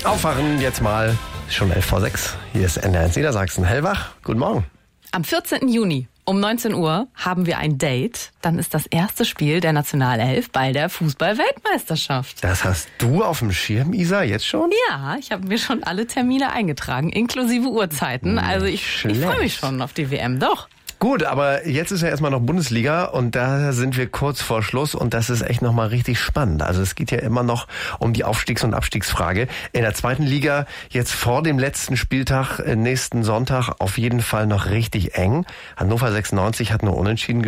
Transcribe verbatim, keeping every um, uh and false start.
Aufwachen jetzt mal, schon elf vor sechs. Hier ist N D R eins Niedersachsen. Hellwach, guten Morgen. Am vierzehnten Juni um neunzehn Uhr haben wir ein Date. Dann ist das erste Spiel der Nationalelf bei der Fußball-Weltmeisterschaft. Das hast du auf dem Schirm, Isa, jetzt schon? Ja, ich habe mir schon alle Termine eingetragen, inklusive Uhrzeiten. Also ich, ich freue mich schon auf die W M, doch. Gut, aber jetzt ist ja erstmal noch Bundesliga und da sind wir kurz vor Schluss und das ist echt nochmal richtig spannend. Also es geht ja immer noch um die Aufstiegs- und Abstiegsfrage. In der zweiten Liga jetzt vor dem letzten Spieltag, nächsten Sonntag, auf jeden Fall noch richtig eng. Hannover sechsundneunzig hat nur unentschieden